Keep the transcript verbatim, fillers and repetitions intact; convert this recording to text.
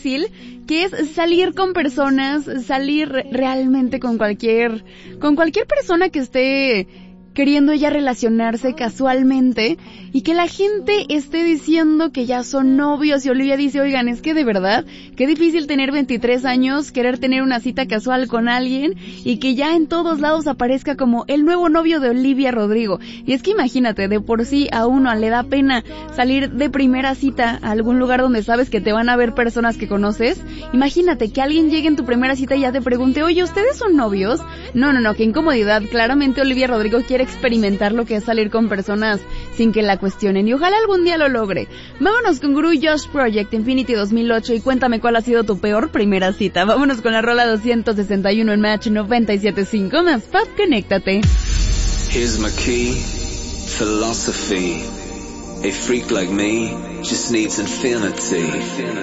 difícil, que es salir con personas, salir realmente con cualquier, con cualquier persona que esté queriendo ella relacionarse casualmente y que la gente esté diciendo que ya son novios y Olivia dice, oigan, es que de verdad, qué difícil tener veintitrés años, querer tener una cita casual con alguien y que ya en todos lados aparezca como el nuevo novio de Olivia Rodrigo. Y es que imagínate, de por sí a uno le da pena salir de primera cita a algún lugar donde sabes que te van a ver personas que conoces. Imagínate que alguien llegue en tu primera cita y ya te pregunte, oye, ¿ustedes son novios? No, no, no, qué incomodidad. Claramente Olivia Rodrigo quiere experimentar lo que es salir con personas sin que la cuestionen y ojalá algún día lo logre. Vámonos con Guru Josh Project Infinity dos mil ocho y cuéntame cuál ha sido tu peor primera cita. Vámonos con la rola doscientos sesenta y uno en Match noventa y siete punto cinco más pop, conéctate. Here's my key, philosophy. A freak like me just needs infinity.